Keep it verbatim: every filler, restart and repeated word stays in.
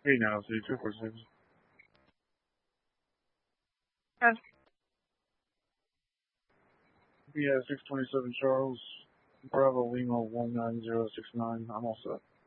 Hey, now, see, two four six. Yes. Yeah, six twenty-seven Charles, Bravo Lima one nine zero six nine. I'm all set.